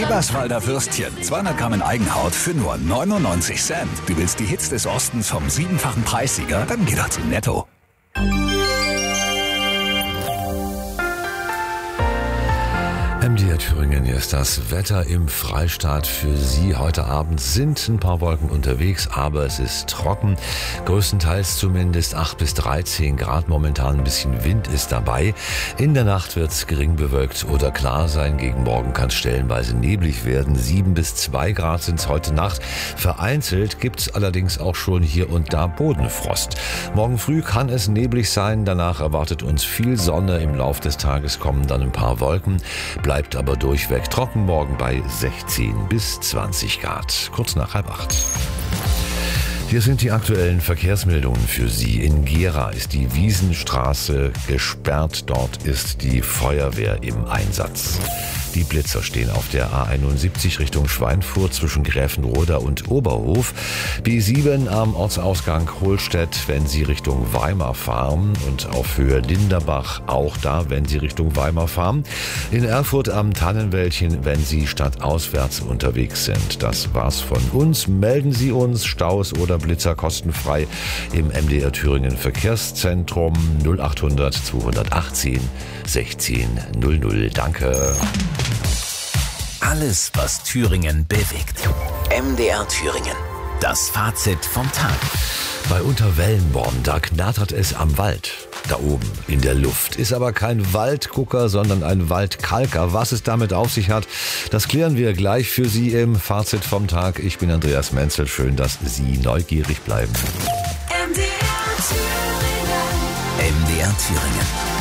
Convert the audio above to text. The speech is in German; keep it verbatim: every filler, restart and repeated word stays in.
Eberswalder Würstchen, zweihundert Gramm in Eigenhaut für nur neunundneunzig Cent. Du willst die Hits des Ostens vom siebenfachen Preissieger? Dann geh doch zu Netto. M D R Thüringen, hier ist das Wetter im Freistaat für Sie. Heute Abend sind ein paar Wolken unterwegs, aber es ist trocken. Größtenteils zumindest acht bis dreizehn Grad. Momentan ein bisschen Wind ist dabei. In der Nacht wird es gering bewölkt oder klar sein. Gegen Morgen kann es stellenweise neblig werden. sieben bis zwei Grad sind es heute Nacht. Vereinzelt gibt es allerdings auch schon hier und da Bodenfrost. Morgen früh kann es neblig sein. Danach erwartet uns viel Sonne. Im Lauf des Tages kommen dann ein paar Wolken. Bleibt aber durchweg trocken, morgen bei sechzehn bis zwanzig Grad. Kurz nach halb acht. Hier sind die aktuellen Verkehrsmeldungen für Sie. In Gera ist die Wiesenstraße gesperrt. Dort ist die Feuerwehr im Einsatz. Die Blitzer stehen auf der A einundsiebzig Richtung Schweinfurt zwischen Gräfenroda und Oberhof. B sieben am Ortsausgang Hohlstedt, wenn Sie Richtung Weimar fahren, und auf Höhe Linderbach auch da, wenn Sie Richtung Weimar fahren. In Erfurt am Tannenwäldchen, wenn Sie stadtauswärts unterwegs sind. Das war's von uns. Melden Sie uns Staus oder Blitzer kostenfrei im M D R Thüringen Verkehrszentrum null achthundert zweihundertachtzehn sechzehn null null. Danke. Alles, was Thüringen bewegt. M D R Thüringen. Das Fazit vom Tag. Bei Unterwellenborn, da knattert es am Wald. Da oben in der Luft. Ist aber kein Waldgucker, sondern ein Waldkalker. Was es damit auf sich hat, das klären wir gleich für Sie im Fazit vom Tag. Ich bin Andreas Menzel. Schön, dass Sie neugierig bleiben. M D R Thüringen. M D R Thüringen.